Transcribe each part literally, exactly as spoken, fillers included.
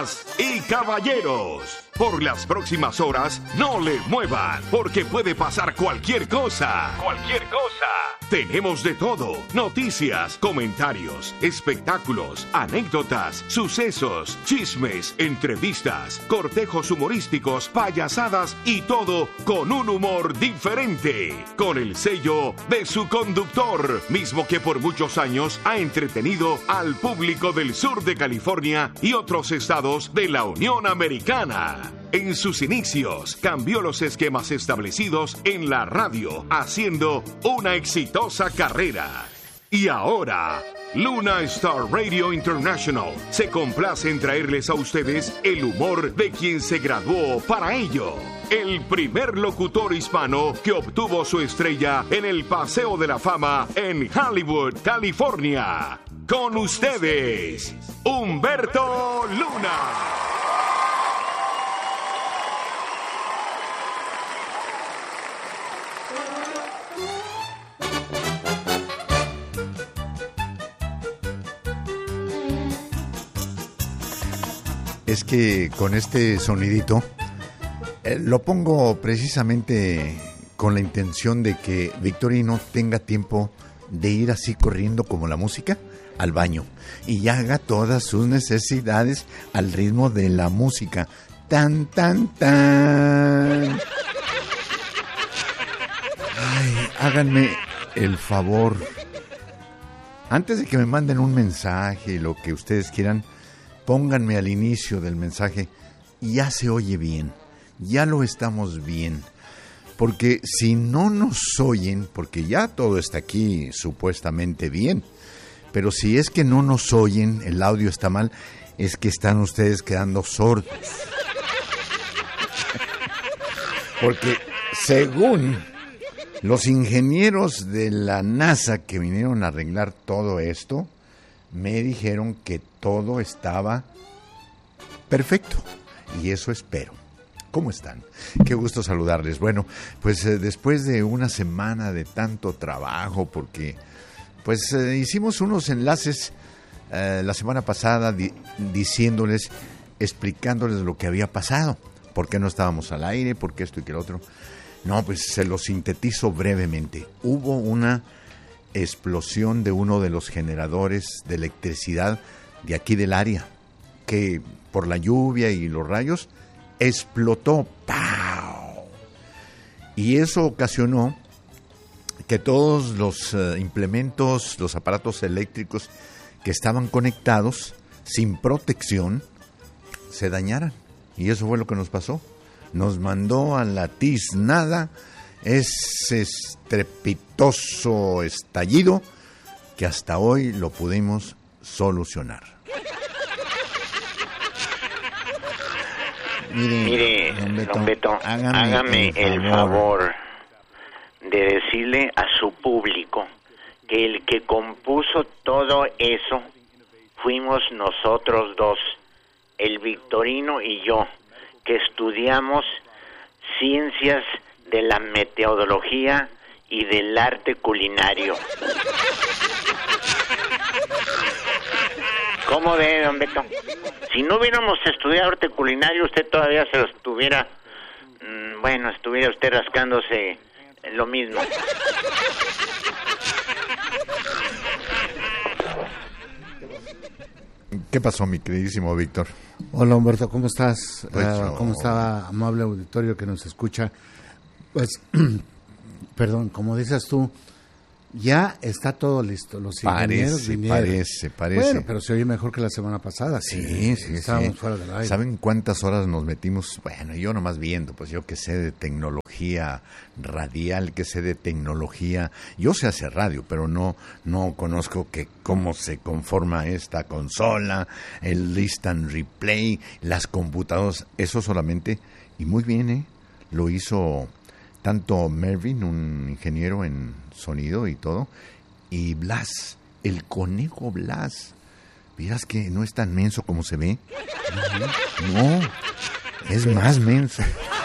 Damas y caballeros, por las próximas horas no le muevan, porque puede pasar cualquier cosa. Cualquier cosa. Tenemos de todo: noticias, comentarios, espectáculos, anécdotas, sucesos, chismes, entrevistas, cortejos humorísticos, payasadas y todo con un humor diferente, con el sello de su conductor, mismo que por muchos años ha entretenido al público del sur de California y otros estados de la Unión Americana. En sus inicios, cambió los esquemas establecidos en la radio, haciendo una exitosa carrera. Y ahora, Luna Star Radio International se complace en traerles a ustedes el humor de quien se graduó para ello. El primer locutor hispano que obtuvo su estrella en el Paseo de la Fama en Hollywood, California. Con ustedes, Humberto Luna. Es que con este sonidito eh, lo pongo precisamente con la intención de que Victorino tenga tiempo de ir así corriendo como la música al baño y haga todas sus necesidades al ritmo de la música. Tan, tan, tan. Ay, háganme el favor. Antes de que me manden un mensaje, lo que ustedes quieran, pónganme al inicio del mensaje, ya se oye bien, ya lo estamos bien, porque si no nos oyen, porque ya todo está aquí supuestamente bien, pero si es que no nos oyen, el audio está mal, es que están ustedes quedando sordos. Porque según los ingenieros de la NASA que vinieron a arreglar todo esto, me dijeron que todo estaba perfecto, y eso espero. ¿Cómo están? Qué gusto saludarles. Bueno, pues eh, después de una semana de tanto trabajo, porque pues eh, hicimos unos enlaces eh, la semana pasada di- diciéndoles, explicándoles lo que había pasado, por qué no estábamos al aire, por qué esto y qué lo otro. No, pues se lo sintetizo brevemente. Hubo una explosión de uno de los generadores de electricidad de aquí del área, que por la lluvia y los rayos explotó. ¡Pau! Y eso ocasionó que todos los uh, implementos, los aparatos eléctricos que estaban conectados sin protección se dañaran. Y eso fue lo que nos pasó. Nos mandó a la tiznada ese estrepitoso estallido que hasta hoy lo pudimos solucionar. Mire, Mire don Beto, don Beto hágame, hágame el, favor. el favor de decirle a su público que el que compuso todo eso fuimos nosotros dos, el Victorino y yo, que estudiamos ciencias de la meteorología y del arte culinario. ¿Cómo ve, don Beto? Si no hubiéramos estudiado arte culinario, usted todavía se lo estuviera... Mmm, bueno, estuviera usted rascándose lo mismo. ¿Qué pasó, mi queridísimo Víctor? Hola, Humberto, ¿cómo estás? Pues, uh, ¿Cómo oh. está, amable auditorio que nos escucha? Pues, perdón, como dices tú, ya está todo listo. Los ingenieros Parece, vinieron. parece, parece. Bueno, pero se oye mejor que la semana pasada. Sí, que sí, estábamos sí. fuera del aire. ¿Saben cuántas horas nos metimos? Bueno, yo nomás viendo, pues yo que sé de tecnología radial, que sé de tecnología. Yo sé hacer radio, pero no, no conozco que cómo se conforma esta consola, el list and replay, las computadoras, eso solamente. Y muy bien, ¿eh? Lo hizo tanto Mervin, un ingeniero en sonido y todo, y Blas, el conejo Blas. Miras que no es tan menso como se ve. No, es más menso.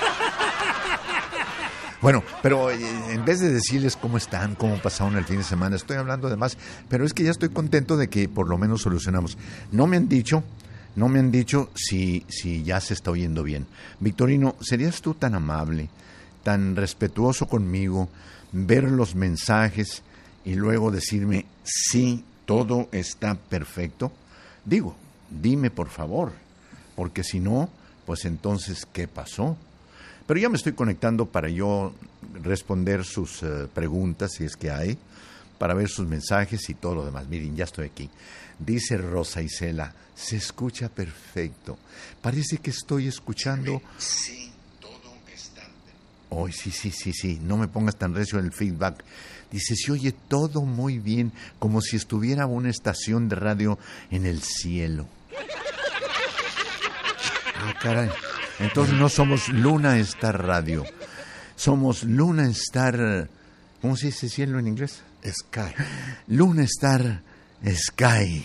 Bueno, pero eh, en vez de decirles cómo están, cómo pasaron el fin de semana, estoy hablando de más, pero es que ya estoy contento de que por lo menos solucionamos. No me han dicho no me han dicho si, si ya se está oyendo bien. Victorino, ¿serías tú tan amable, tan respetuoso conmigo, ver los mensajes y luego decirme sí, todo está perfecto? Digo, dime por favor, porque si no, pues entonces, ¿qué pasó? Pero ya me estoy conectando para yo responder sus uh, preguntas, si es que hay, para ver sus mensajes y todo lo demás. Miren, ya estoy aquí. Dice Rosa Isela, se escucha perfecto. Parece que estoy escuchando... Sí, todo está perfecto. Oh, sí, sí, sí, sí, no me pongas tan recio en el feedback. Dice, se oye todo muy bien, como si estuviera una estación de radio en el cielo. Ah, caray. Entonces no somos Luna Star Radio. Somos Luna Star... ¿Cómo se dice cielo en inglés? Sky. Luna Star Sky.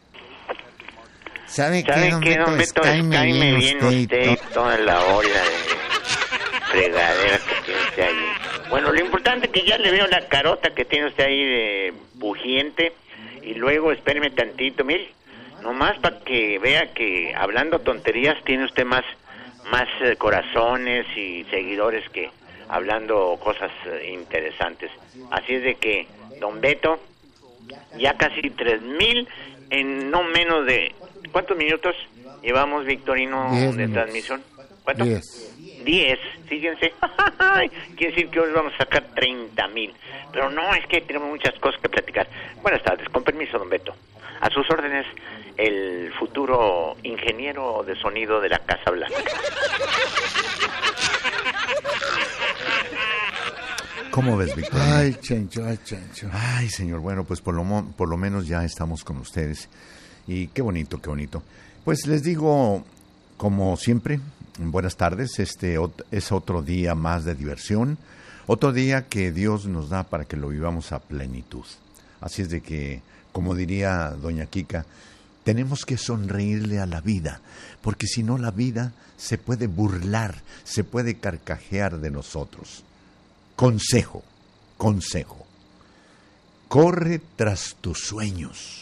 ¿Sabe qué, don Beto? Beto? Sky, Sky me viene usted, usted toda la ola de fregadera que tiene usted ahí. Bueno, lo importante es que ya le veo la carota que tiene usted ahí de pugiente. Y luego, espéreme tantito, mire, nomás para que vea que hablando tonterías tiene usted más, más eh, corazones y seguidores que hablando cosas eh, interesantes. Así es de que, don Beto, ya casi tres mil en no menos de... ¿Cuántos minutos llevamos, Victorino, de minutos. transmisión? ¿Cuánto? Diez. Diez, fíjense. Quiere decir que hoy vamos a sacar treinta mil. Pero no, es que tenemos muchas cosas que platicar. Buenas tardes, con permiso, don Beto. A sus órdenes, el futuro ingeniero de sonido de la Casa Blanca. ¿Cómo ves, Víctor? Ay, Chencho, ay, Chencho. Ay, señor, bueno, pues por lo, mo- por lo menos ya estamos con ustedes. Y qué bonito, qué bonito. Pues les digo, como siempre, buenas tardes. Este ot- es otro día más de diversión. Otro día que Dios nos da para que lo vivamos a plenitud. Así es de que, como diría doña Kika, tenemos que sonreírle a la vida, porque si no la vida se puede burlar, se puede carcajear de nosotros. Consejo, consejo. Corre tras tus sueños.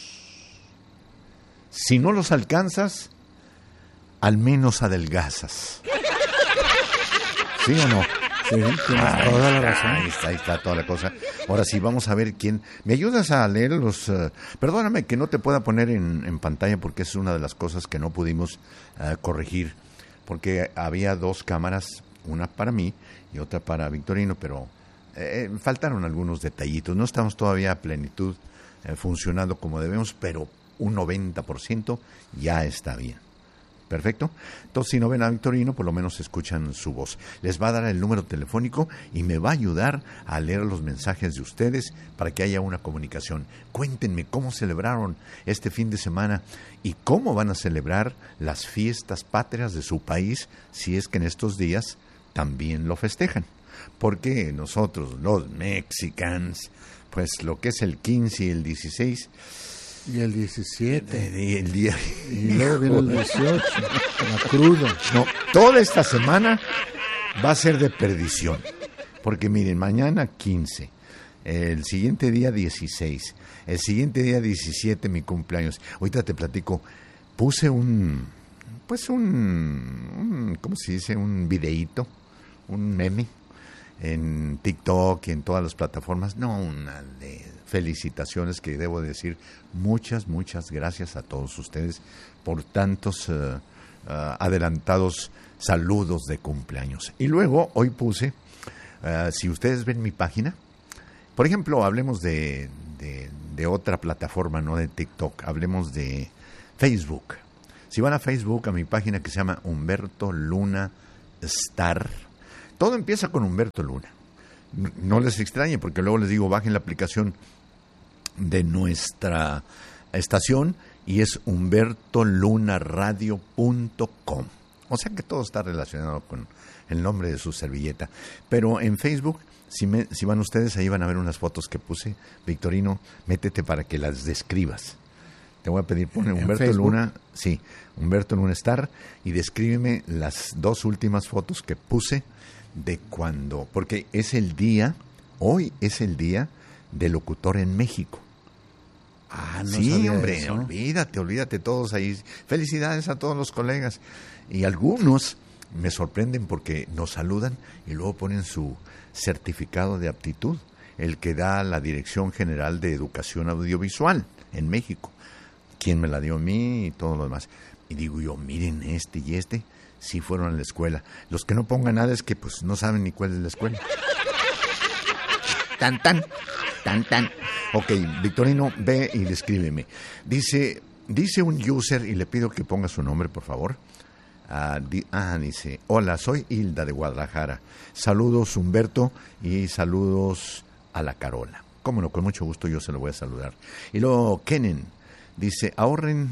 Si no los alcanzas, al menos adelgazas. ¿Sí o no? Sí, tienes Ahí toda la está, razón. Ahí está, ahí está toda la cosa. Ahora sí, vamos a ver quién... ¿Me ayudas a leer los...? Uh, perdóname que no te pueda poner en, en pantalla porque es una de las cosas que no pudimos uh, corregir. Porque había dos cámaras, una para mí y otra para Victorino, pero eh, faltaron algunos detallitos. No estamos todavía a plenitud eh, funcionando como debemos, pero un noventa por ciento ya está bien. Perfecto. Entonces, si no ven a Victorino, por lo menos escuchan su voz. Les va a dar el número telefónico y me va a ayudar a leer los mensajes de ustedes para que haya una comunicación. Cuéntenme cómo celebraron este fin de semana y cómo van a celebrar las fiestas patrias de su país, si es que en estos días también lo festejan. Porque nosotros, los mexicanos, pues lo que es el quince y el dieciséis... Y el diecisiete. Y el día... Y luego viene el dieciocho. La cruda. No, toda esta semana va a ser de perdición. Porque miren, mañana quince, el siguiente día dieciséis, el siguiente día diecisiete mi cumpleaños. Ahorita te platico, puse un, pues un, un ¿cómo se dice? Un videíto, un meme en TikTok y en todas las plataformas. No, una de felicitaciones que debo decir. Muchas, muchas gracias a todos ustedes por tantos uh, uh, adelantados saludos de cumpleaños. Y luego, hoy puse, uh, si ustedes ven mi página, por ejemplo, hablemos de, de, de otra plataforma, no de TikTok, hablemos de Facebook. Si van a Facebook, a mi página que se llama Humberto Luna Star, todo empieza con Humberto Luna. No les extrañe, porque luego les digo, bajen la aplicación de nuestra estación y es humberto luna radio punto com. O sea que todo está relacionado con el nombre de su servilleta. Pero en Facebook, si, me, si van ustedes, ahí van a ver unas fotos que puse. Victorino, métete para que las describas. Te voy a pedir, pone Humberto Luna, sí, Humberto Luna Star, y descríbeme las dos últimas fotos que puse de cuando, porque es el día, hoy es el día del locutor en México. Ah, no sí, hombre, eso. olvídate, olvídate todos ahí. Felicidades a todos los colegas. Y algunos me sorprenden porque nos saludan y luego ponen su certificado de aptitud, el que da la Dirección General de Educación Audiovisual en México. ¿Quién me la dio a mí y todo lo demás? Y digo yo, miren, este y este sí fueron a la escuela. Los que no pongan nada es que pues no saben ni cuál es la escuela. Tan, tan, tan, tan. Ok, Victorino, ve y descríbeme. Dice, dice un user, y le pido que ponga su nombre, por favor. Ah, di, ah, dice, hola, soy Hilda de Guadalajara. Saludos, Humberto, y saludos a la Carola. Cómo no, con mucho gusto yo se lo voy a saludar. Y luego, Kenen, dice, ahorren...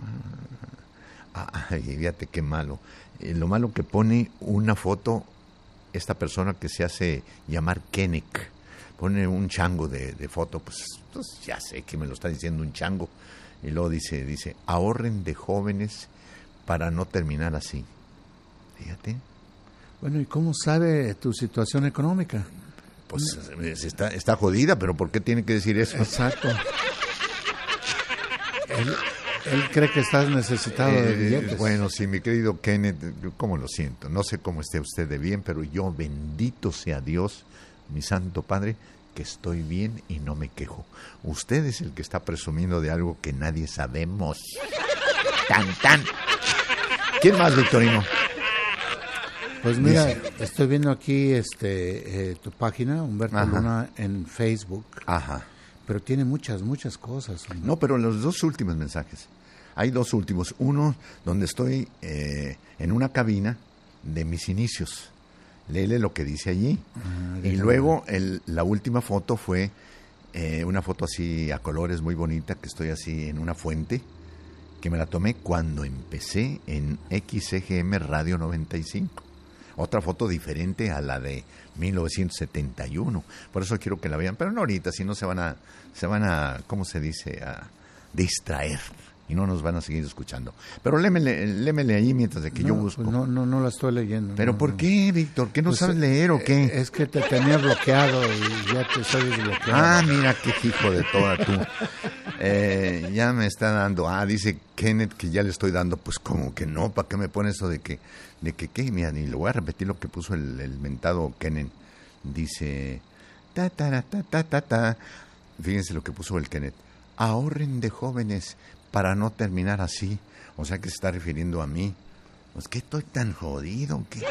Ay, fíjate qué malo. Eh, lo malo que pone una foto, esta persona que se hace llamar Kenek. Pone un chango de, de foto, pues, pues ya sé que me lo está diciendo un chango. Y luego dice, dice, ahorren de jóvenes para no terminar así. Fíjate. Bueno, ¿y cómo sabe tu situación económica? Pues está, está jodida, pero ¿por qué tiene que decir eso? Exacto. él, él cree que estás necesitado eh, de billetes. Bueno, sí, mi querido Kenneth, ¿cómo lo siento? No sé cómo esté usted de bien, pero yo, bendito sea Dios, mi santo Padre, que estoy bien y no me quejo. Usted es el que está presumiendo de algo que nadie sabemos. Tan, tan. ¿Quién más, Victorino? Pues mira, dice, estoy viendo aquí este eh, tu página, Humberto Ajá. Luna, en Facebook. Ajá. Pero tiene muchas, muchas cosas. Hombre. No, pero los dos últimos mensajes. Hay dos últimos. Uno donde estoy eh, en una cabina de mis inicios. Léele lo que dice allí. Ah, y luego el, la última foto fue eh, una foto así a colores muy bonita, que estoy así en una fuente, que me la tomé cuando empecé en X C G M Radio noventa y cinco. Otra foto diferente a la de mil novecientos setenta y uno. Por eso quiero que la vean, pero no ahorita, si no se van a, se van a, ¿cómo se dice? A distraer. Y no nos van a seguir escuchando. Pero lémele, lémele ahí mientras de que no, yo busco. Pues no, no, no la estoy leyendo. ¿Pero no, por no. qué, Víctor? ¿Qué no pues, sabes leer o qué? Es que te tenía bloqueado y ya te estoy desbloqueado. Ah, mira qué hijo de toda tú. eh, ya me está dando. Ah, dice Kenneth que ya le estoy dando. Pues como que no, ¿para qué me pone eso de que, de que qué? Mira, ni lo voy a repetir lo que puso el, el mentado Kenneth. Dice, ta, ta, ta, ta, ta, ta. Fíjense lo que puso el Kenneth. Ahorren de jóvenes para no terminar así. O sea que se está refiriendo a mí. Pues que estoy tan jodido. ¿Qué?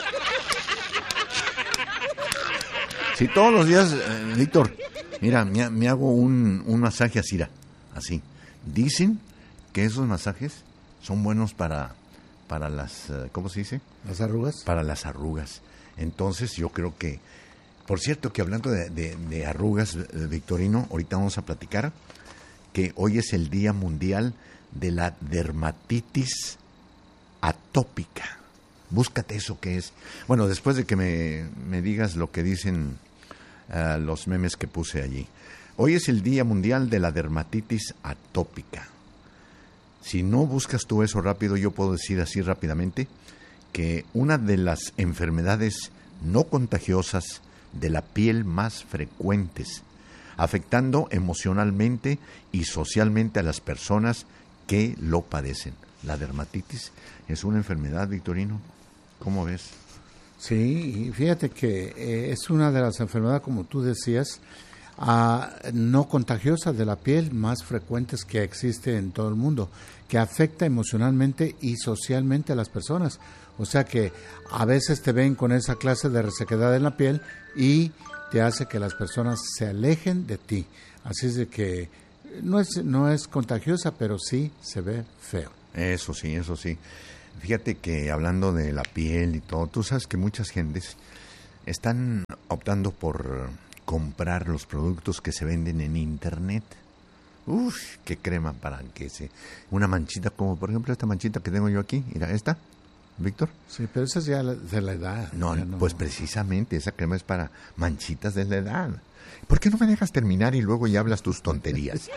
Si todos los días, eh, Víctor, mira, me, me hago un, un masaje así, así. Dicen que esos masajes son buenos para, para las, uh, ¿cómo se dice? ¿Las arrugas? Para las arrugas. Entonces yo creo que, por cierto, que hablando de, de, de arrugas, Victorino, ahorita vamos a platicar que hoy es el Día Mundial de la Dermatitis Atópica. Búscate eso que es. Bueno, después de que me, me digas lo que dicen uh, los memes que puse allí. Hoy es el Día Mundial de la Dermatitis Atópica. Si no buscas tú eso rápido, yo puedo decir así rápidamente que una de las enfermedades no contagiosas de la piel más frecuentes, afectando emocionalmente y socialmente a las personas que lo padecen. La dermatitis es una enfermedad, Victorino. ¿Cómo ves? Sí, y fíjate que eh, es una de las enfermedades, como tú decías, uh, no contagiosas de la piel más frecuentes que existe en todo el mundo, que afecta emocionalmente y socialmente a las personas. O sea que a veces te ven con esa clase de resequedad en la piel y te hace que las personas se alejen de ti. Así es de que no es, no es contagiosa, pero sí se ve feo. Eso sí, eso sí. Fíjate que hablando de la piel y todo, tú sabes que muchas gentes están optando por comprar los productos que se venden en internet. Uf, qué crema para que se... Una manchita como, por ejemplo, esta manchita que tengo yo aquí. Mira, esta, Víctor. Sí, pero esa es ya de la edad. No, no, pues precisamente, esa crema es para manchitas de la edad. ¿Por qué no me dejas terminar y luego ya hablas tus tonterías?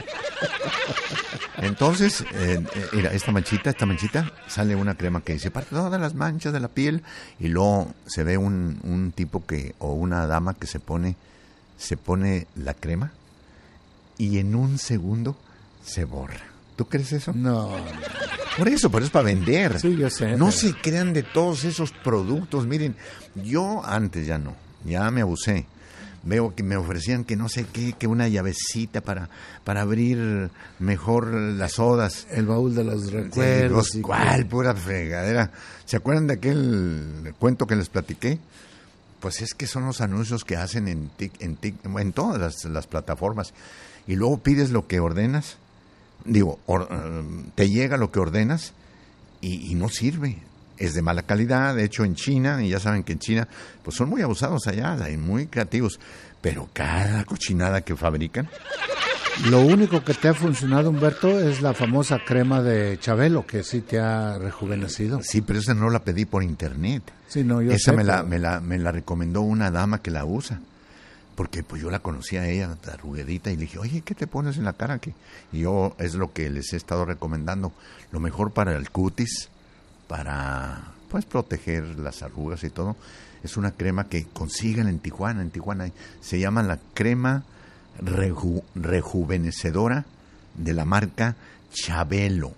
Entonces, eh, eh, mira, esta manchita, esta manchita, sale una crema que dice para todas las manchas de la piel, y luego se ve un, un tipo que, o una dama que se pone, se pone la crema, y en un segundo se borra. ¿Tú crees eso? No. Por eso, pero es para vender. Sí, yo sé. No pero... se crean de todos esos productos. Miren, yo antes ya no, ya me abusé. Veo que me ofrecían que no sé qué, que una llavecita para, para abrir mejor las sodas. El baúl de los recuerdos. Sí, ¿cuál? Que... Pura fregadera. ¿Se acuerdan de aquel cuento que les platiqué? Pues es que son los anuncios que hacen en tic, en, tic, en todas las, las plataformas. Y luego pides lo que ordenas. Digo, or, te llega lo que ordenas y, y no sirve. Es de mala calidad, de hecho en China, y ya saben que en China pues son muy abusados allá, y muy creativos, pero cada cochinada que fabrican. Lo único que te ha funcionado, Humberto, es la famosa crema de Chabelo, que sí te ha rejuvenecido. Sí, pero esa no la pedí por internet. Sí, no, yo esa sé, me, pero... la, me, la, me la recomendó una dama que la usa, porque pues yo la conocía a ella, arruguedita, y le dije, oye, ¿qué te pones en la cara? ¿Qué? Y yo es lo que les he estado recomendando, lo mejor para el cutis, para pues proteger las arrugas y todo, es una crema que consiguen en Tijuana, en Tijuana se llama la crema reju, rejuvenecedora de la marca Chabelo.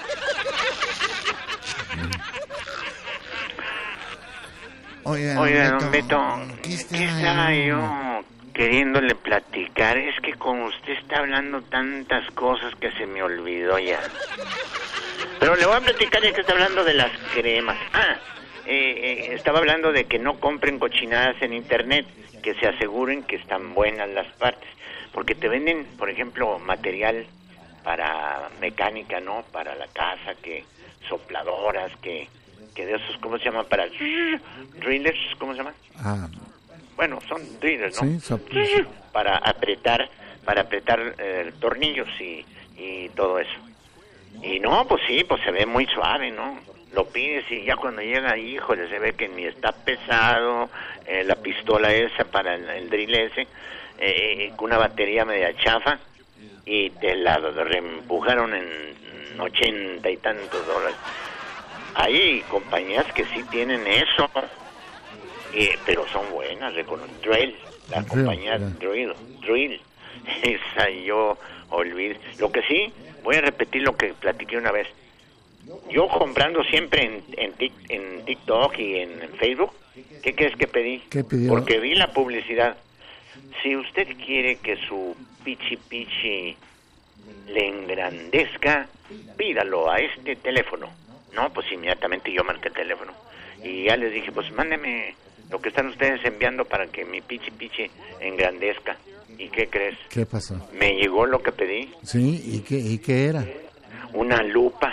Oiga, Oiga don Beto, ¿qué estaba yo queriéndole platicar? Es que como usted está hablando tantas cosas que se me olvidó ya. Pero le voy a platicar ya que está hablando de las cremas. Ah, eh, eh, estaba hablando de que no compren cochinadas en internet, que se aseguren que están buenas las partes. Porque te venden, por ejemplo, material para mecánica, ¿no? Para la casa, que sopladoras, que, que de esos, ¿cómo se llama? Para drillers, ¿cómo se llama? Ah. Bueno, son drillers, ¿no? Sí, so... Para apretar, para apretar eh, tornillos y, y todo eso. Y no, pues sí, pues se ve muy suave, ¿no? Lo pides y ya cuando llega, híjole, se ve que ni está pesado, eh, la pistola esa para el, el drill ese, eh, con una batería media chafa, y te la reempujaron en ochenta y tantos dólares. Hay compañías que sí tienen eso, eh, pero son buenas, Drill, la compañía Drill, Drill, esa yo olvido. Lo que sí, voy a repetir lo que platiqué una vez. Yo comprando siempre en, en, en TikTok y en, en Facebook, ¿qué crees que pedí? ¿Qué pidió? Porque vi la publicidad. Si usted quiere que su pichi pichi le engrandezca, pídalo a este teléfono. No, pues inmediatamente yo marqué el teléfono. Y ya les dije, pues mándeme lo que están ustedes enviando para que mi pichi pichi engrandezca. ¿Y qué crees? ¿Qué pasó? Me llegó lo que pedí. Sí, ¿y qué, y qué era? Una lupa.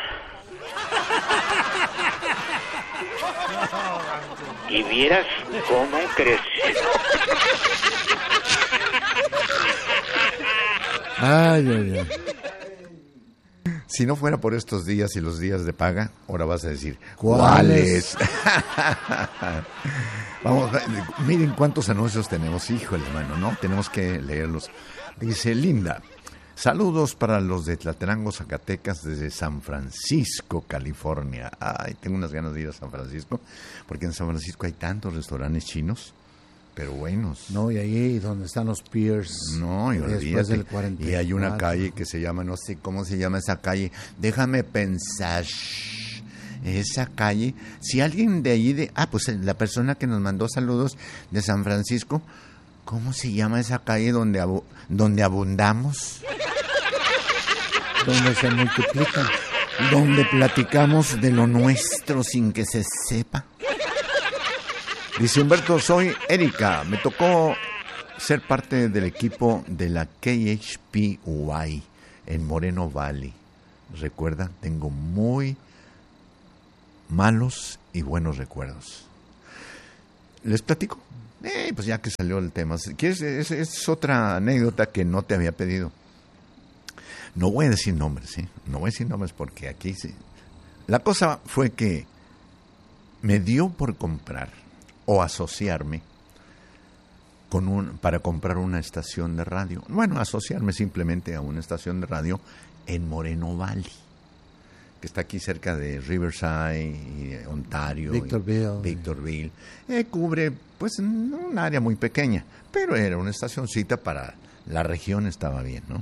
Y vieras cómo creció. Ay, ay, ay. Si no fuera por estos días y los días de paga, ahora vas a decir, ¿cuáles? Vamos, miren cuántos anuncios tenemos, híjole, hermano, ¿no? Tenemos que leerlos. Dice Linda, saludos para los de Tlatenango, Zacatecas, desde San Francisco, California. Ay, tengo unas ganas de ir a San Francisco, porque en San Francisco hay tantos restaurantes chinos, pero buenos. No, y ahí donde están los piers. No, y después del olvídate. cuarenta y cuatro. Y hay una calle que se llama, no sé cómo se llama esa calle. Déjame pensar. Esa calle. Si alguien de allí, de, ah, pues la persona que nos mandó saludos de San Francisco, ¿cómo se llama esa calle donde abu- donde abundamos? Donde se multiplican. Donde platicamos de lo nuestro sin que se sepa. Dice Humberto, soy Erika, me tocó ser parte del equipo de la K H P Y en Moreno Valley. Recuerda, tengo muy malos y buenos recuerdos. ¿Les platico? Eh, pues ya que salió el tema. ¿Quieres? Es, es otra anécdota que no te había pedido. No voy a decir nombres, ¿sí? No voy a decir nombres porque aquí sí. La cosa fue que me dio por comprar o asociarme con un para comprar una estación de radio. Bueno, asociarme simplemente a una estación de radio en Moreno Valley, que está aquí cerca de Riverside, y Ontario, Victorville. Y Victorville. Eh, cubre pues un área muy pequeña, pero era una estacioncita para la región, estaba bien, ¿no?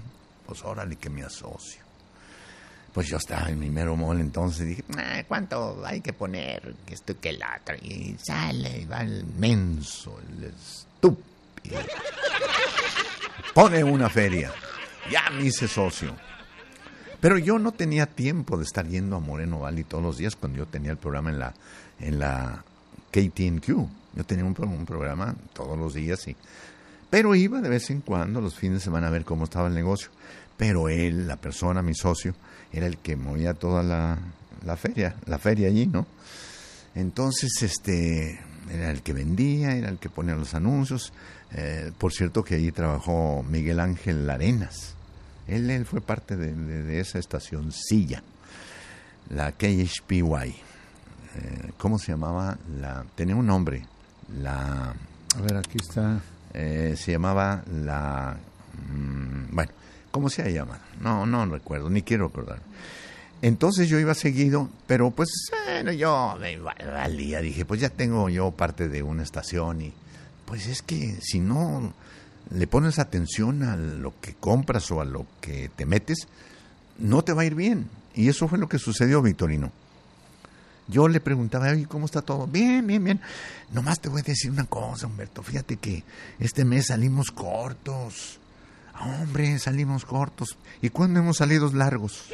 pues órale que me asocio. Pues yo estaba en mi mero mole, entonces dije, ah, ¿cuánto hay que poner? Que esto y que el otro. Y sale, y va el menso, el estúpido. Pone una feria. Ya me hice socio. Pero yo no tenía tiempo de estar yendo a Moreno Valley todos los días cuando yo tenía el programa en la, en la K T N Q. Yo tenía un, un programa todos los días, y, pero iba de vez en cuando, los fines de semana, a ver cómo estaba el negocio. Pero él, la persona, mi socio, era el que movía toda la, la feria, la feria allí, ¿no? Entonces, este, era el que vendía, era el que ponía los anuncios. Eh, por cierto que allí trabajó Miguel Ángel Arenas. Él, él fue parte de, de, de esa estacioncilla, la K H P Y. Eh, ¿Cómo se llamaba? La, tenía un nombre. La, a ver, aquí está. Eh, se llamaba la... Mmm, bueno, ¿cómo se llama? No, no recuerdo, ni quiero recordar. Entonces yo iba seguido, pero pues bueno, yo me valía, dije, pues ya tengo yo parte de una estación, y pues es que si no le pones atención a lo que compras o a lo que te metes, no te va a ir bien. Y eso fue lo que sucedió, Victorino. Yo le preguntaba, oye, ¿cómo está todo? Bien, bien, bien. Nomás te voy a decir una cosa, Humberto, fíjate que este mes salimos cortos. Hombre, salimos cortos. ¿Y cuándo hemos salido largos?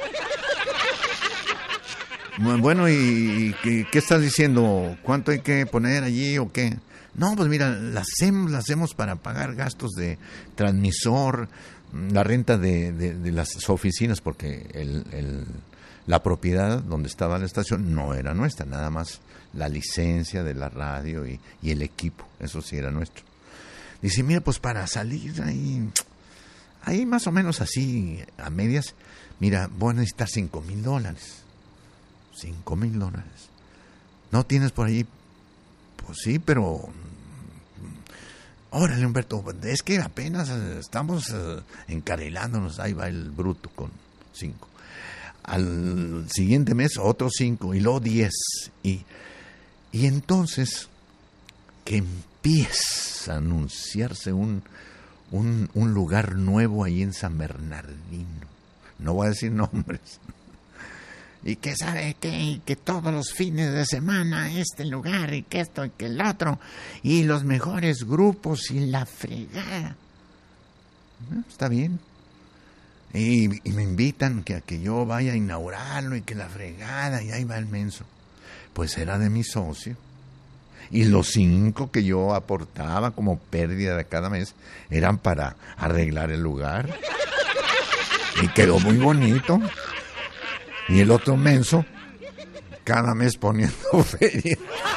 Bueno, ¿y qué, qué estás diciendo? ¿Cuánto hay que poner allí o qué? No, pues mira, la hacemos, la hacemos para pagar gastos de transmisor, la renta de, de, de las oficinas, porque el, el, la propiedad donde estaba la estación no era nuestra, nada más la licencia de la radio y, y el equipo, eso sí era nuestro. Dice, mira, pues para salir ahí, ahí más o menos así, a medias, mira, voy a necesitar cinco mil dólares. Cinco mil dólares. ¿No tienes por ahí? Pues sí, pero... Órale, Humberto, es que apenas estamos uh, encarrilándonos. Ahí va el bruto con cinco. Al siguiente mes otros cinco y luego diez. Y, y entonces que empieza a anunciarse un, un, un lugar nuevo ahí en San Bernardino. No voy a decir nombres. Y que sabe que, y que todos los fines de semana este lugar y que esto y que el otro y los mejores grupos y la fregada. Está bien. Y, y me invitan que a que yo vaya a inaugurarlo y que la fregada, y ahí va el menso. Pues era de mi socio. Y los cinco que yo aportaba como pérdida de cada mes eran para arreglar el lugar. Y quedó muy bonito. Y el otro menso, cada mes poniendo feria.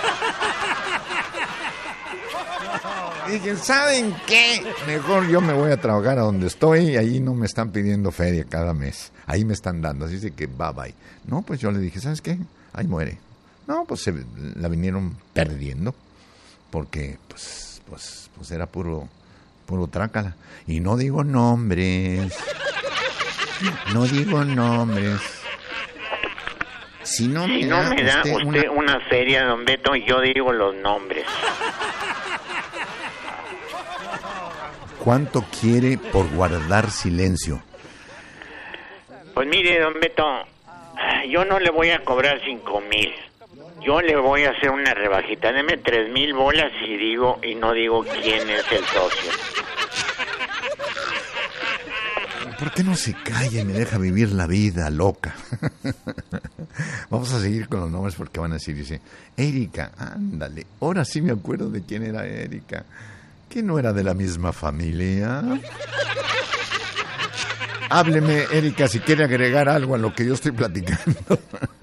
Dije, ¿saben qué? Mejor yo me voy a trabajar a donde estoy y ahí no me están pidiendo feria cada mes. Ahí me están dando, así de que bye bye. No, pues yo le dije, ¿sabes qué? Ahí muere. No, pues se la vinieron perdiendo, porque pues, pues, pues era puro, puro trácala. Y no digo nombres, no digo nombres. Si no me si da, no me da usted, usted una... una feria, don Beto, yo digo los nombres. ¿Cuánto quiere por guardar silencio? Pues mire, don Beto, yo no le voy a cobrar cinco mil. Yo le voy a hacer una rebajita. Deme tres mil bolas y digo, y no digo quién es el socio. ¿Por qué no se calla y me deja vivir la vida loca? Vamos a seguir con los nombres porque van a decir, dice, Erika, ándale, ahora sí me acuerdo de quién era Erika. ¿Que no era de la misma familia? Hábleme, Erika, si quiere agregar algo a lo que yo estoy platicando.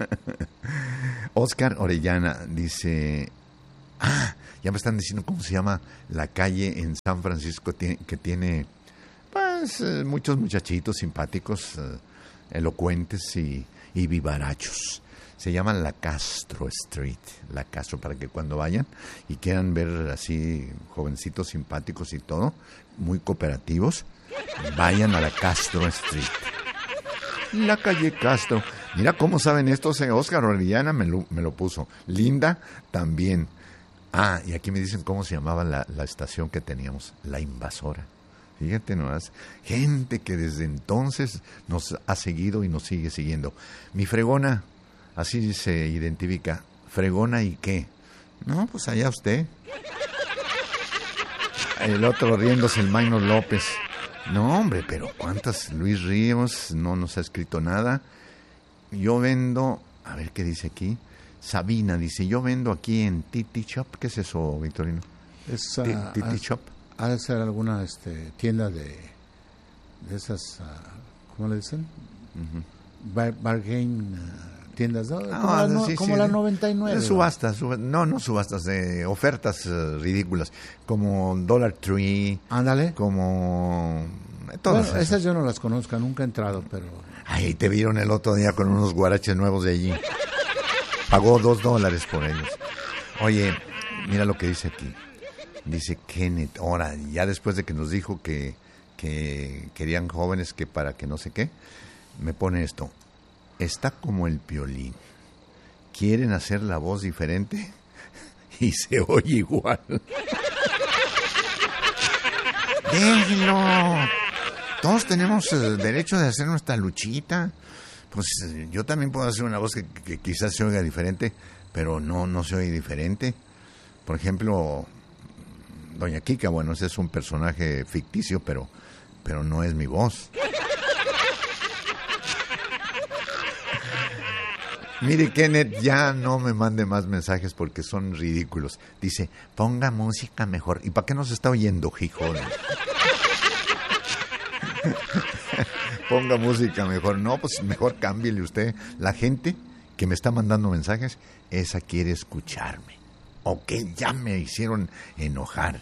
Oscar Orellana dice, ah, ya me están diciendo cómo se llama la calle en San Francisco que tiene... Pues eh, muchos muchachitos simpáticos, eh, elocuentes y, y vivarachos. Se llama La Castro Street, La Castro, para que cuando vayan y quieran ver así jovencitos simpáticos y todo, muy cooperativos, vayan a La Castro Street. La calle Castro. Mira cómo saben estos, eh, Oscar Orellana me lo, me lo puso. Linda también. Ah, y aquí me dicen cómo se llamaba la, la estación que teníamos, La Invasora. Fíjate nomás, gente que desde entonces nos ha seguido y nos sigue siguiendo. Mi fregona, así se identifica. ¿Fregona y qué? No, pues allá usted. El otro riéndose, el Maino López. No, hombre, pero ¿cuántas? Luis Ríos no nos ha escrito nada. Yo vendo, a ver qué dice aquí. Sabina dice, yo vendo aquí en Titi Shop. ¿Qué es eso, Victorino? Es, uh, Titi Shop. Ha de ser alguna este, tienda de, de esas, uh, ¿cómo le dicen? Uh-huh. Bar, bargain, uh, tiendas, ¿no? Ah, como la, no, sí, como sí, la de, noventa y nueve. De subastas, subastas, no, no subastas, de ofertas uh, ridículas, como Dollar Tree. Ándale. Como... Todas bueno, esas yo no las conozco, nunca he entrado, pero... Ay, te vieron el otro día con unos guaraches nuevos de allí. Pagó dos dólares por ellos. Oye, mira lo que dice aquí. Dice Kenneth, ahora, ya después de que nos dijo que, que querían jóvenes que para que no sé qué, me pone esto. Está como el Piolín. ¿Quieren hacer la voz diferente? Y se oye igual. Déjenlo. Todos tenemos el derecho de hacer nuestra luchita. Pues yo también puedo hacer una voz que, que quizás se oiga diferente, pero no, no se oye diferente. Por ejemplo... Doña Kika, bueno, ese es un personaje ficticio, pero, pero no es mi voz. Mire, Kenneth, ya no me mande más mensajes porque son ridículos. Dice, ponga música mejor. ¿Y para qué nos está oyendo, hijo de...? Ponga música mejor. No, pues mejor cámbiele usted. La gente que me está mandando mensajes, esa quiere escucharme. Ok, ya me hicieron enojar.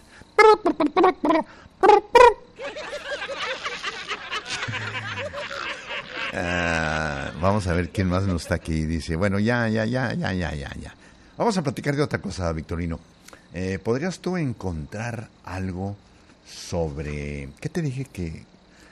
Uh, vamos a ver quién más nos está aquí. Dice, bueno, ya, ya, ya, ya, ya, ya, ya. Vamos a platicar de otra cosa, Victorino. Eh, ¿Podrías tú encontrar algo sobre... ¿Qué te dije que...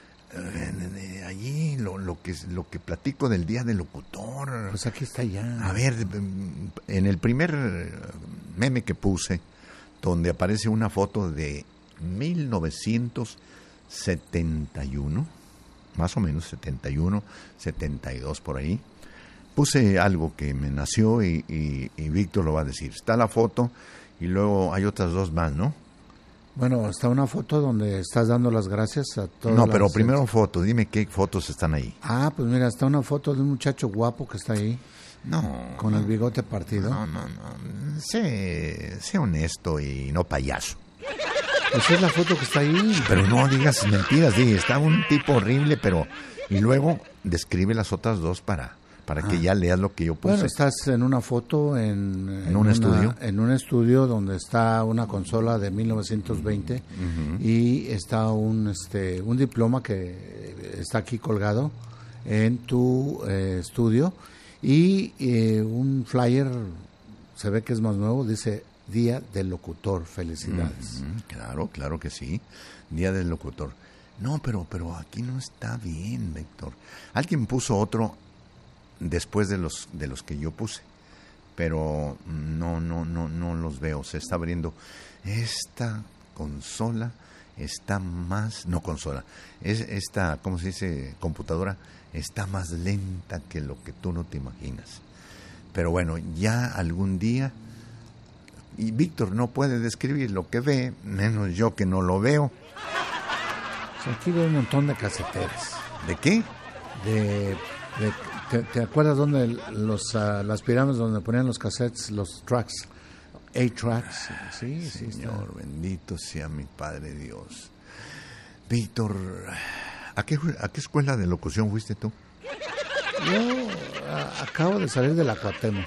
Eh, allí lo, lo que lo que platico del día del locutor? Pues aquí está ya. A ver, en el primer meme que puse, donde aparece una foto de mil novecientos setenta y uno, más o menos setenta y uno, setenta y dos por ahí, puse algo que me nació y, y, y Víctor lo va a decir. Está la foto y luego hay otras dos más, ¿no? Bueno, está una foto donde estás dando las gracias a todos. No, pero primero foto, dime qué fotos están ahí. Ah, pues mira, está una foto de un muchacho guapo que está ahí. No. Con el bigote partido. No, no, no. Sé, sé honesto y no payaso. Esa es la foto que está ahí. Pero no digas mentiras, di, está un tipo horrible, pero... Y luego describe las otras dos para... para ah. que ya leas lo que yo puse. Bueno, estás en una foto en... ¿En, en un una, estudio? En un estudio donde está una consola de mil novecientos veinte uh-huh. y está un este un diploma que está aquí colgado en tu eh, estudio y eh, un flyer, se ve que es más nuevo, dice Día del Locutor, felicidades. Uh-huh. Claro, claro que sí, Día del Locutor. No, pero, pero aquí no está bien, Víctor. Alguien puso otro... después de los de los que yo puse, pero no no no no los veo. Se está abriendo. Esta consola está más, no consola, es esta, ¿cómo se dice? Computadora está más lenta que lo que tú no te imaginas. Pero bueno, ya algún día, y Víctor no puede describir lo que ve, menos yo que no lo veo. O sea, aquí veo un montón de caseteras. ¿De qué? De, de ¿Te, ¿Te acuerdas dónde los uh, las pirámides donde ponían los cassettes, los tracks? eight tracks. Sí, sí, Señor, está. Bendito sea mi Padre Dios. Víctor, ¿a qué, ¿a qué escuela de locución fuiste tú? Yo uh, acabo de salir de la Cuauhtémoc.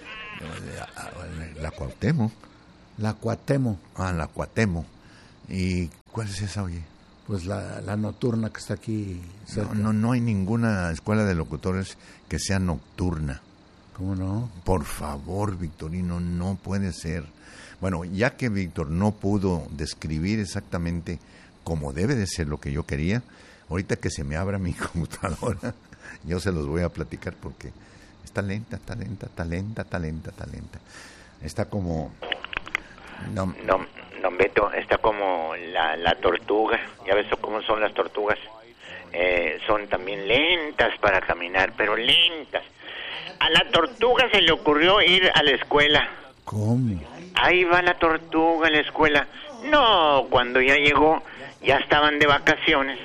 ¿La Cuauhtémoc? La Cuauhtémoc. Ah, la Cuauhtémoc. ¿Y cuál es esa, oye? Pues la, la nocturna que está aquí cerca. No, no, no hay ninguna escuela de locutores que sea nocturna. ¿Cómo no? Por favor, Victorino, no puede ser. Bueno, ya que Víctor no pudo describir exactamente cómo debe de ser lo que yo quería, ahorita que se me abra mi computadora, yo se los voy a platicar porque está lenta, está lenta, está lenta, está lenta, está lenta. Está como... No. Don, don Beto, está como la, la tortuga. Ya ves cómo son las tortugas. Eh, son también lentas para caminar, pero lentas. A la tortuga se le ocurrió ir a la escuela. ¿Cómo? Ahí va la tortuga a la escuela. No, cuando ya llegó, ya estaban de vacaciones.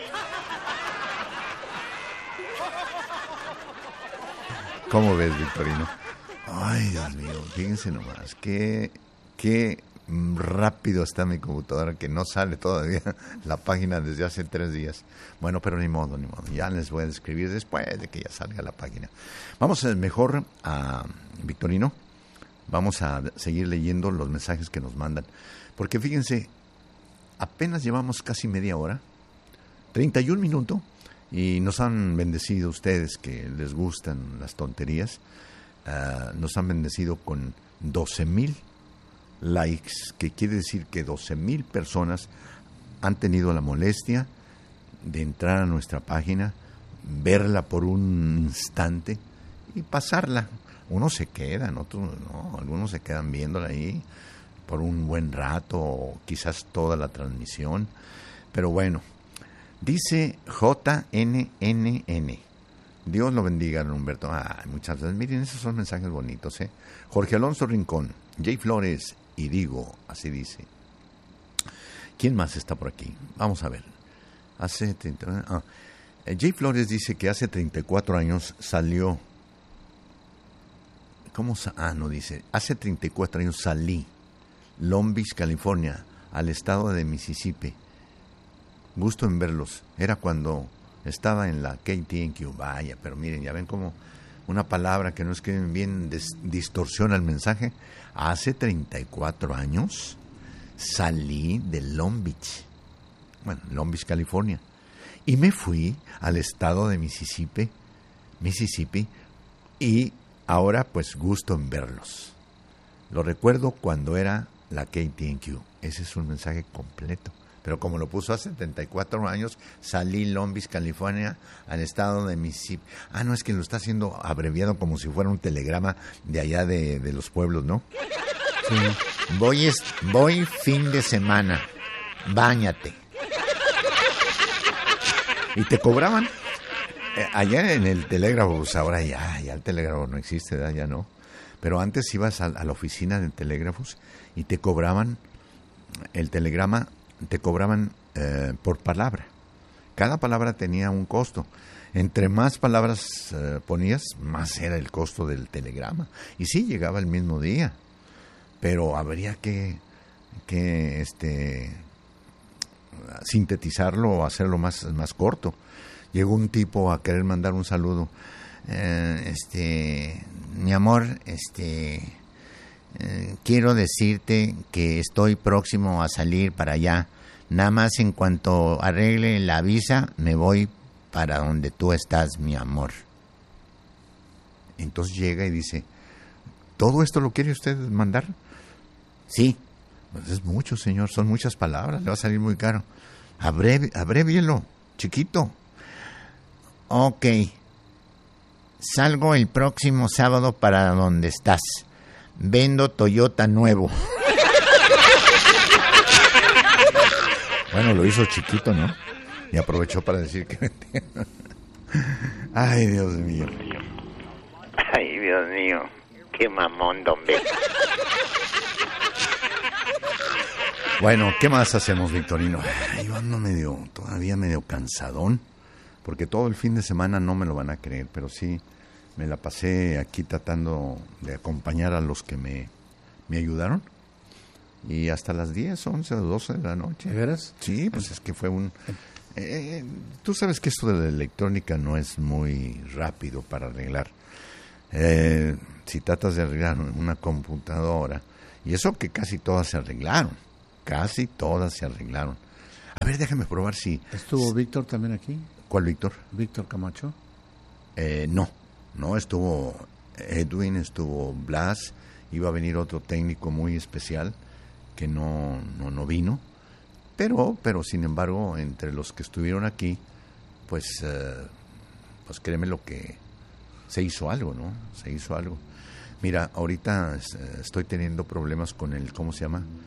¿Cómo ves, Victorino? Ay, Dios mío, fíjense nomás, qué, qué rápido está mi computadora, que no sale todavía la página desde hace tres días. Bueno, pero ni modo, ni modo, ya les voy a describir después de que ya salga la página. Vamos a, mejor a Victorino, vamos a seguir leyendo los mensajes que nos mandan, porque fíjense, apenas llevamos casi media hora, treinta y un minutos, y nos han bendecido ustedes que les gustan las tonterías. Uh, nos han bendecido con doce mil likes, que quiere decir que doce mil personas han tenido la molestia de entrar a nuestra página, verla por un instante y pasarla. Unos se quedan, otros no, algunos se quedan viéndola ahí por un buen rato o quizás toda la transmisión, pero bueno. Dice J N N N. Dios lo bendiga, don Humberto. Ah, muchas gracias. Miren, esos son mensajes bonitos, ¿eh? Jorge Alonso Rincón, Jay Flores y Digo, así dice. ¿Quién más está por aquí? Vamos a ver. Hace treinta... Ah, Jay Flores dice que hace treinta y cuatro años salió... ¿Cómo? Sa... Ah, no dice. Hace treinta y cuatro años salí, Long Beach, California, al estado de Mississippi. Gusto en verlos. Era cuando estaba en la K T N Q. Vaya, pero miren, ya ven como una palabra que no escriben bien des- distorsiona el mensaje. Hace treinta y cuatro años salí de Long Beach, bueno, Long Beach, California, y me fui al estado de Mississippi, Mississippi, y ahora pues gusto en verlos. Lo recuerdo cuando era la K T N Q. Ese es un mensaje completo. Pero como lo puso hace treinta y cuatro años, salí Long Beach, California, al estado de Mississippi. Ah, no, es que lo está haciendo abreviado como si fuera un telegrama de allá de, de los pueblos, ¿no? Sí. Voy, es, voy fin de semana, báñate. Y te cobraban. Eh, allá en el telégrafo, pues ahora ya, ya el telégrafo no existe, ¿verdad? Ya no. Pero antes ibas a, a la oficina de telégrafos y te cobraban el telegrama. Te cobraban eh, por palabra. Cada palabra tenía un costo. Entre más palabras eh, ponías, más era el costo del telegrama. Y sí, llegaba el mismo día. Pero habría que, que este, sintetizarlo o hacerlo más, más corto. Llegó un tipo a querer mandar un saludo. Eh, este, mi amor, este... Eh, quiero decirte que estoy próximo a salir para allá. Nada más en cuanto arregle la visa, me voy para donde tú estás, mi amor. Entonces llega y dice, ¿todo esto lo quiere usted mandar? Sí. Pues es mucho, señor, son muchas palabras, le va a salir muy caro. Abrevi- abrévielo, chiquito. Ok. Salgo el próximo sábado para donde estás. Vendo Toyota nuevo. Bueno, lo hizo chiquito, ¿no? Y aprovechó para decir que vendía. Ay, Dios mío. Ay, Dios mío. Qué mamón, don Beto. Bueno, ¿qué más hacemos, Victorino? Ay, yo ando medio, todavía medio cansadón, porque todo el fin de semana no me lo van a creer, pero sí... Me la pasé aquí tratando de acompañar a los que me, me ayudaron. Y hasta las diez, once o doce de la noche. ¿De veras? Sí, pues es que fue un... Eh, tú sabes que esto de la electrónica no es muy rápido para arreglar. Eh, si tratas de arreglar una computadora, y eso que casi todas se arreglaron. Casi todas se arreglaron. A ver, déjame probar si... ¿Estuvo Víctor también aquí? ¿Cuál Víctor? ¿Víctor Camacho? Eh, no. No, estuvo Edwin, estuvo Blas, iba a venir otro técnico muy especial que no, no, no vino, pero, pero sin embargo, entre los que estuvieron aquí, pues, eh, pues créeme lo que se hizo algo, ¿no? Se hizo algo. Mira, ahorita estoy teniendo problemas con el, ¿cómo se llama?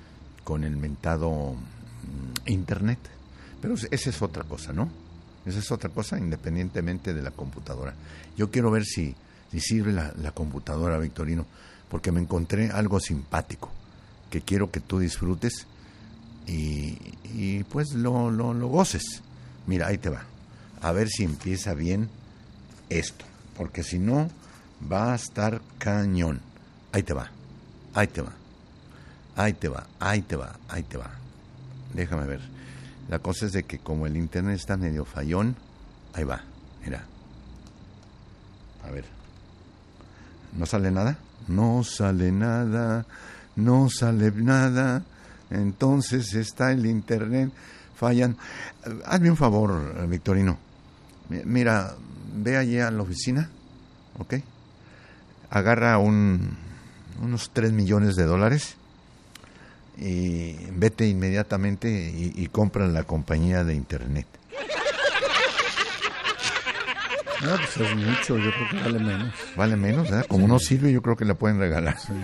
con el mentado Internet. Pero esa es otra cosa, ¿no? Esa es otra cosa independientemente de la computadora. Yo quiero ver si, si sirve la, la computadora, Victorino, porque me encontré algo simpático que quiero que tú disfrutes y, y pues lo, lo, lo goces. Mira, ahí te va. A ver si empieza bien esto, porque si no va a estar cañón. Ahí te va, ahí te va, ahí te va, ahí te va, ahí te va. Déjame ver. La cosa es de que como el internet está medio fallón, ahí va, mira. A ver. ¿No sale nada? No sale nada, no sale nada. Entonces está el internet, fallan. Hazme un favor, Victorino. Mira, ve allí a la oficina, ¿ok? Agarra un, unos tres millones de dólares y vete inmediatamente y, y compra la compañía de internet. No, pues es mucho, yo creo que vale menos. Vale menos, ¿verdad? Como sí. No sirve, yo creo que la pueden regalar. Sí.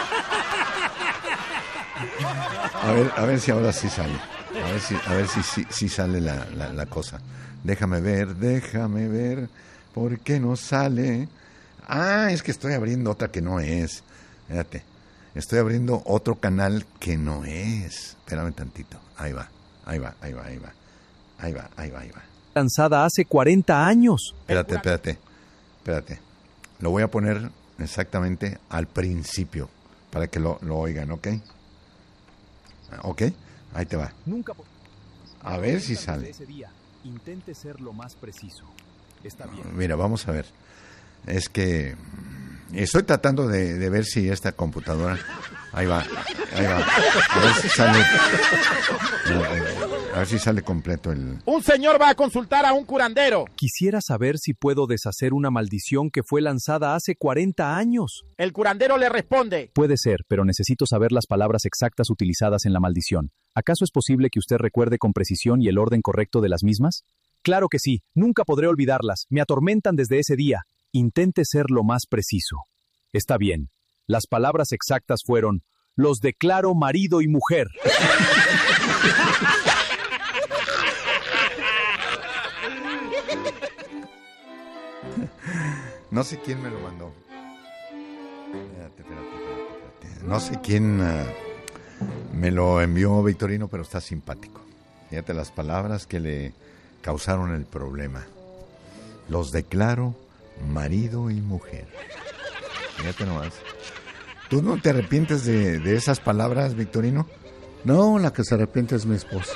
A ver, a ver si ahora sí sale. A ver si, a ver si, si, si sale la, la, la cosa. Déjame ver, déjame ver. ¿Por qué no sale? Ah, es que estoy abriendo otra que no es. Fíjate. Estoy abriendo otro canal que no es. Espérame tantito. Ahí va, ahí va, ahí va, ahí va. Ahí va, ahí va, ahí va. Lanzada hace cuarenta años. Espérate, espérate, espérate. Lo voy a poner exactamente al principio para que lo, lo oigan, ¿ok? ¿Ok? Ahí te va. Nunca a ver si sale. Ese día, intente ser lo más preciso. Está bien. Mira, vamos a ver. Es que estoy tratando de, de ver si esta computadora... Ahí va, ahí va. A ver si sale... A ver si sale completo el... Un señor va a consultar a un curandero. Quisiera saber si puedo deshacer una maldición que fue lanzada hace cuarenta años. El curandero le responde. Puede ser, pero necesito saber las palabras exactas utilizadas en la maldición. ¿Acaso es posible que usted recuerde con precisión y el orden correcto de las mismas? Claro que sí, nunca podré olvidarlas. Me atormentan desde ese día. Intente ser lo más preciso. Está bien. Las palabras exactas fueron: los declaro marido y mujer. No sé quién me lo mandó. Espérate, espérate, espérate, espérate. No sé quién uh, me lo envió, Victorino, pero está simpático. Fíjate las palabras que le causaron el problema. Los declaro marido y mujer. Fíjate nomás. ¿Tú no te arrepientes de, de esas palabras, Victorino? No, la que se arrepiente es mi esposa.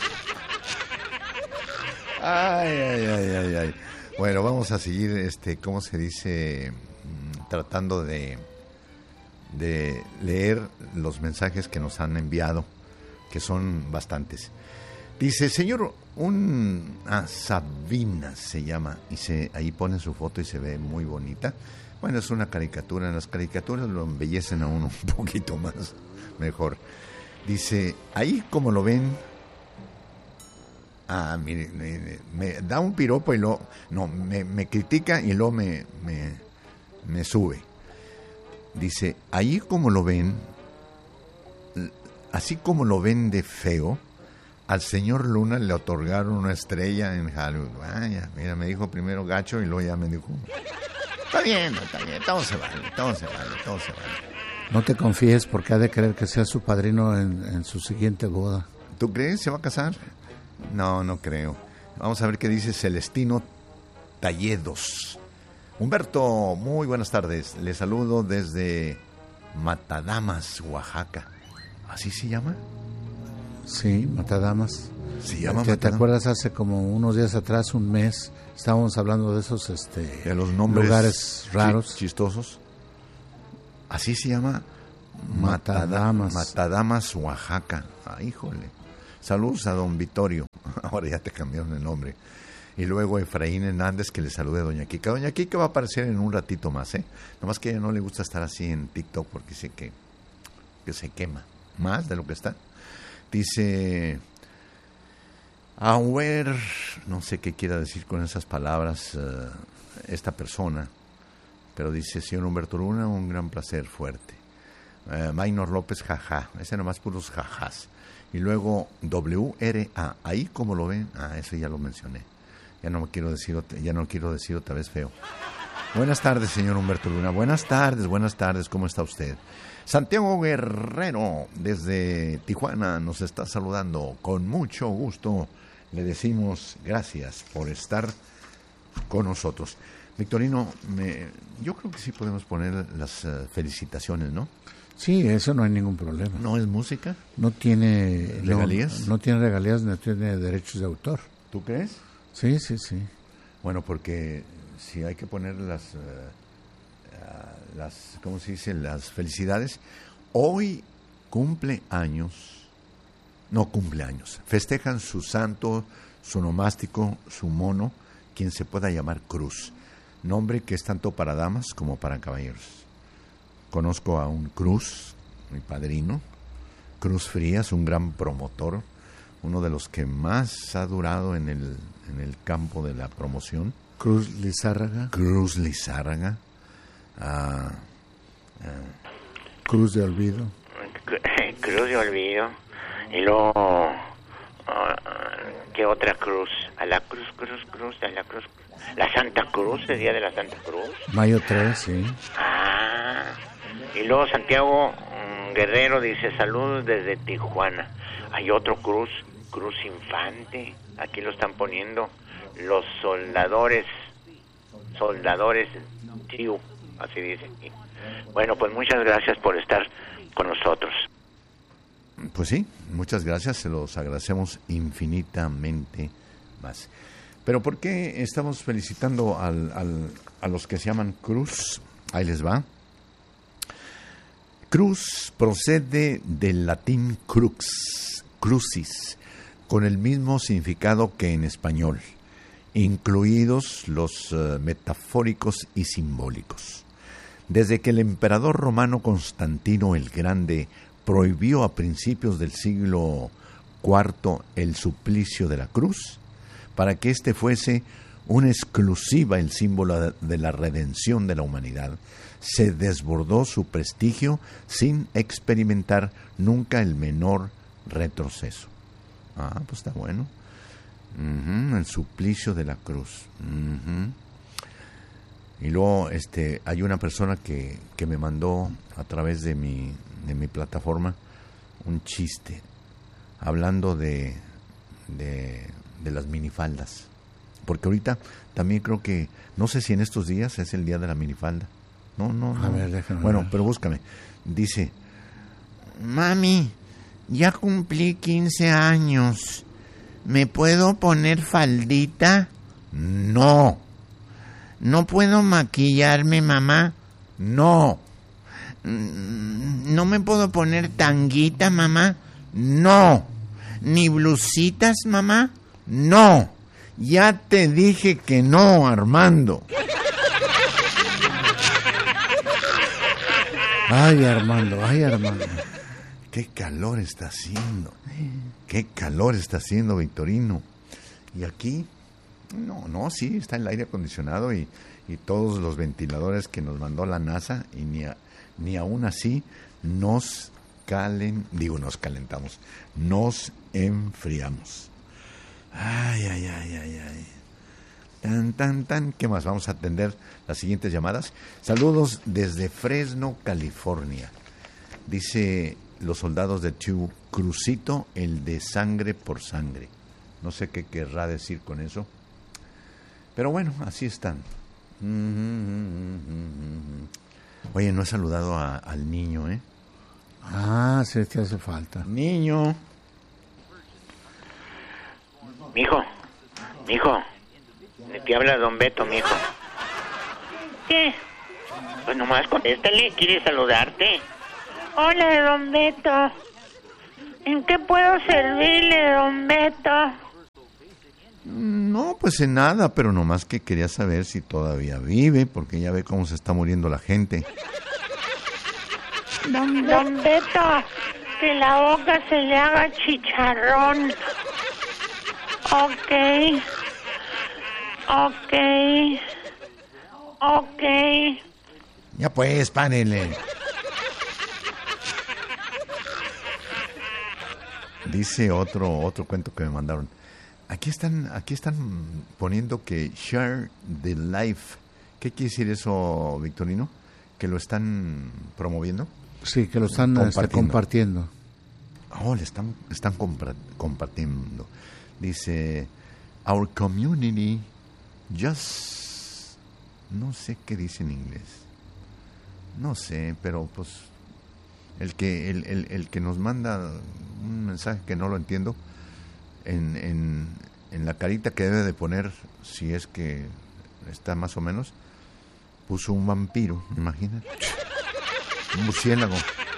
Ay, ay, ay, ay, ay. Bueno, vamos a seguir, este, ¿cómo se dice? Tratando de, de leer los mensajes que nos han enviado, que son bastantes. Dice, señor, un... Ah, Sabina se llama, y se, ahí pone su foto y se ve muy bonita. Bueno, es una caricatura, en las caricaturas lo embellecen a uno un poquito más, mejor. Dice, ahí como lo ven... Ah, mire, me, me da un piropo y luego... No, me, me critica y luego me, me, me sube. Dice, ahí como lo ven, así como lo ven de feo, al señor Luna le otorgaron una estrella en Hollywood. Vaya, mira, me dijo primero gacho y luego ya me dijo... Está bien, está bien, todo se vale, todo se vale, todo se vale. No te confíes porque ha de querer que sea su padrino en, en su siguiente boda. ¿Tú crees? ¿Se va a casar? No, no creo. Vamos a ver qué dice Celestino Talledos. Humberto, muy buenas tardes. Le saludo desde Matadamas, Oaxaca. ¿Así se llama? Sí, Matadamas. ¿Se llama ¿Te, Matadamas? ¿Te acuerdas hace como unos días atrás, un mes, estábamos hablando de esos este, de los nombres lugares raros? Chistosos. ¿Así se llama? Matadamas. Matadamas, Oaxaca. Ah, híjole. Saludos a don Vittorio. Ahora ya te cambiaron el nombre. Y luego Efraín Hernández, que le salude a doña Kika. Doña Kika va a aparecer en un ratito más, ¿eh? Nomás que a ella no le gusta estar así en TikTok porque dice que, que se quema más de lo que está. Dice... A ver, no sé qué quiera decir con esas palabras uh, esta persona, pero dice, señor Humberto Luna, un gran placer fuerte. Uh, Maynor López, jaja. Ese nomás puros jajás. Y luego W R A. Ahí como lo ven, ah, eso ya lo mencioné. Ya no me quiero decir, ya no quiero decir otra vez feo. Buenas tardes, señor Humberto Luna. Buenas tardes, buenas tardes. ¿Cómo está usted? Santiago Guerrero, desde Tijuana, nos está saludando. Con mucho gusto le decimos gracias por estar con nosotros. Victorino, me, yo creo que sí podemos poner las uh, felicitaciones, ¿no? Sí, eso no hay ningún problema. ¿No es música? No tiene regalías. No, no tiene regalías, no tiene derechos de autor. ¿Tú crees? Sí, sí, sí. Bueno, porque si hay que poner las, uh, uh, las, ¿cómo se dice? Las felicidades. Hoy cumple años, no cumple años, festejan su santo, su nomástico, su mono, quien se pueda llamar Cruz, nombre que es tanto para damas como para caballeros. Conozco a un Cruz, mi padrino, Cruz Frías, un gran promotor, uno de los que más ha durado en el, en el campo de la promoción. Cruz Lizárraga. Cruz Lizárraga. Ah, ah. Cruz de Olvido. Cruz de Olvido. Y luego, uh, ¿qué otra cruz? A la cruz, cruz, cruz, a la cruz. La Santa Cruz, el día de la Santa Cruz. Mayo tres, sí. Ah, y luego Santiago um, Guerrero dice, saludos desde Tijuana. Hay otro cruz, Cruz Infante. Aquí lo están poniendo los soldadores, soldadores Tiu, así dice. Bueno, pues muchas gracias por estar con nosotros. Pues sí, muchas gracias, se los agradecemos infinitamente más. Pero ¿por qué estamos felicitando al, al, a los que se llaman Cruz? Ahí les va. Cruz procede del latín crux, crucis, con el mismo significado que en español, incluidos los uh, metafóricos y simbólicos. Desde que el emperador romano Constantino el Grande prohibió a principios del siglo cuarto el suplicio de la cruz, para que éste fuese una exclusiva el símbolo de la redención de la humanidad, se desbordó su prestigio sin experimentar nunca el menor retroceso. Ah, pues está bueno. Uh-huh, el suplicio de la cruz. Uh-huh. Y luego este, hay una persona que, que me mandó a través de mi, de mi plataforma un chiste hablando de, de, de las minifaldas. Porque ahorita también creo que, no sé si en estos días es el día de la minifalda. No, no, no. A ver, déjame bueno, ver. Pero búscame. Dice, mami, ya cumplí quince años. ¿Me puedo poner faldita? No. ¿No puedo maquillarme, mamá? No. ¿No me puedo poner tanguita, mamá? No. ¿Ni blusitas, mamá? No. Ya te dije que no, Armando. Ay, Armando, ay, Armando. Qué calor está haciendo. Qué calor está haciendo, Victorino. Y aquí, no, no, sí, está el aire acondicionado y, y todos los ventiladores que nos mandó la NASA y ni, a, ni aún así nos calen, digo, nos calentamos, nos enfriamos. Ay, ay, ay, ay, ay. Tan, tan, tan. ¿Qué más? Vamos a atender las siguientes llamadas. Saludos desde Fresno, California. Dice los soldados de Tiu, Crucito, el de sangre por sangre. No sé qué querrá decir con eso. Pero bueno, así están. Oye, no he saludado a, al niño, ¿eh? Ah, sí, te hace falta. Niño. Mijo, mijo, te habla don Beto, mijo. ¿Qué? Pues nomás contéstale, quiere saludarte. Hola, don Beto. ¿En qué puedo servirle, don Beto? No, pues en nada, pero nomás que quería saber si todavía vive, porque ya ve cómo se está muriendo la gente. Don, don Beto, que la boca se le haga chicharrón. Ok. Ok. Ok. Ya pues, párele. Dice otro otro cuento que me mandaron. Aquí están aquí están poniendo que share the life. ¿Qué quiere decir eso, Victorino? ¿Que lo están promoviendo? Sí, que lo están compartiendo. Este, compartiendo. Oh, le están, están compra- compartiendo. Dice, our community just... No sé qué dice en inglés. No sé, pero pues... El que, el, el, el que nos manda un mensaje que no lo entiendo, en, en, en la carita que debe de poner, si es que está más o menos, puso un vampiro, imagínate. Un murciélago.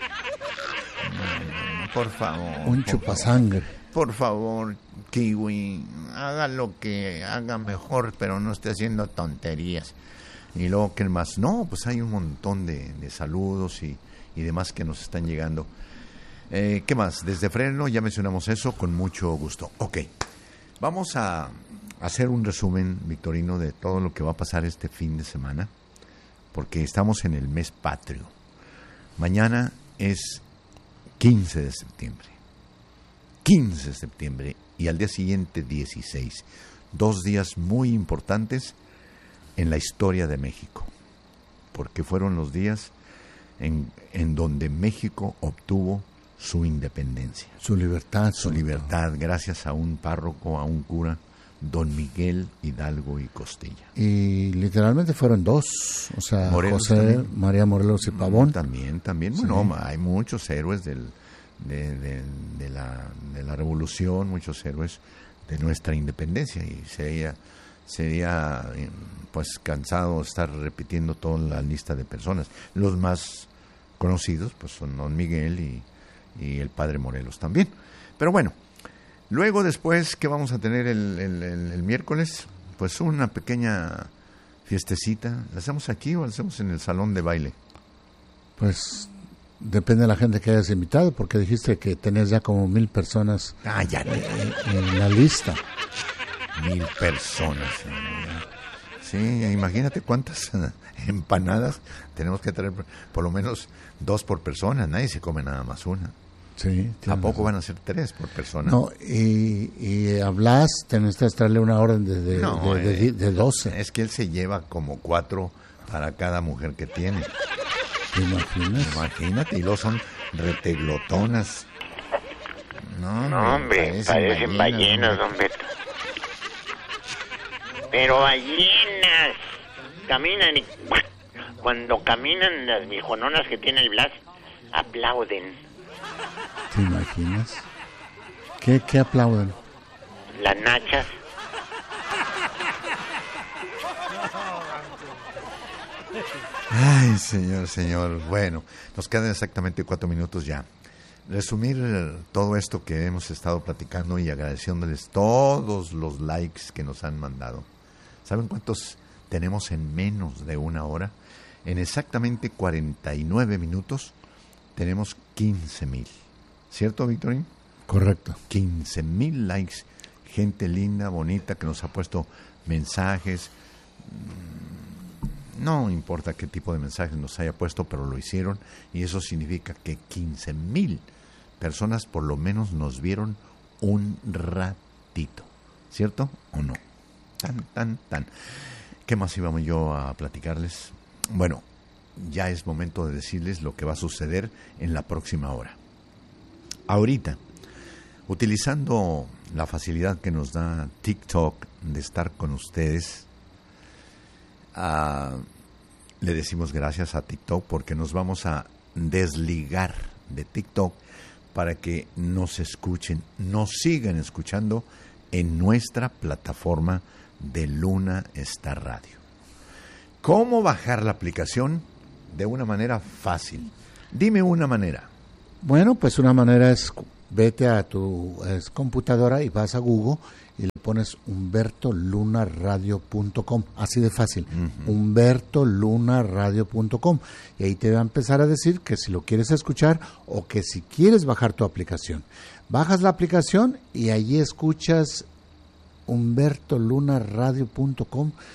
No, no, por favor. Un chupasangre. Por favor, Kiwi, haga lo que haga mejor, pero no esté haciendo tonterías. Y luego, ¿qué más? No, pues hay un montón de, de saludos y, y demás que nos están llegando. Eh, ¿Qué más? Desde Fresno, ya mencionamos eso, con mucho gusto. Ok, vamos a hacer un resumen, Victorino, de todo lo que va a pasar este fin de semana, porque estamos en el mes patrio. Mañana es quince de septiembre. quince de septiembre y al día siguiente dieciséis. Dos días muy importantes en la historia de México, porque fueron los días en, en donde México obtuvo su independencia. Su libertad. Su libertad, gracias a un párroco, a un cura, don Miguel Hidalgo y Costilla. Y literalmente fueron dos, o sea, Morelos José, también. María Morelos y Pavón. También, también. Sí. Bueno, hay muchos héroes del, de, de, de, la, de la revolución, muchos héroes de nuestra independencia, y sería, sería pues cansado estar repitiendo toda la lista de personas. Los más conocidos pues son don Miguel y, y el padre Morelos también. Pero bueno, luego después, ¿qué vamos a tener el, el, el, el miércoles? Pues una pequeña fiestecita. ¿La hacemos aquí o la hacemos en el salón de baile? Pues depende de la gente que hayas invitado, porque dijiste que tenías ya como mil personas ah, ya, ya. En, en la lista. Mil personas. Sí, imagínate cuántas empanadas tenemos que traer, por lo menos dos por persona. Nadie se come nada más una. Sí, ¿A poco van a ser tres por persona? No, y, y a Blas tenés que traerle una orden de, de, no, de, de, eh, de doce. Es que él se lleva como cuatro para cada mujer que tiene. ¿Te imaginas? Imagínate, y luego son reteglotonas. No, no hombre, parecen, parecen ballenas, don Beto. Pero ballenas caminan y cuando caminan las viejononas que tiene el Blas, aplauden. ¿Te imaginas? ¿Qué, qué aplauden? Las nachas. Ay, señor, señor. Bueno, nos quedan exactamente cuatro minutos ya. Resumir todo esto que hemos estado platicando y agradeciéndoles todos los likes que nos han mandado. ¿Saben cuántos tenemos en menos de una hora? En exactamente cuarenta y nueve minutos tenemos quince mil. ¿Cierto, Victorín? Correcto. quince mil likes. Gente linda, bonita, que nos ha puesto mensajes. No importa qué tipo de mensajes nos haya puesto, pero lo hicieron, y eso significa que quince mil personas por lo menos nos vieron un ratito. ¿Cierto o no? Tan, tan, tan. ¿Qué más íbamos yo a platicarles? Bueno, ya es momento de decirles lo que va a suceder en la próxima hora. Ahorita, utilizando la facilidad que nos da TikTok de estar con ustedes, uh, le decimos gracias a TikTok porque nos vamos a desligar de TikTok para que nos escuchen, nos sigan escuchando en nuestra plataforma de Luna Star Radio. ¿Cómo bajar la aplicación? De una manera fácil. Dime una manera. Bueno, pues una manera es, vete a tu es, computadora y vas a Google y le pones humberto luna radio punto com, así de fácil, uh-huh. humberto luna radio punto com, y ahí te va a empezar a decir que si lo quieres escuchar o que si quieres bajar tu aplicación. Bajas la aplicación y allí escuchas humberto luna radio punto com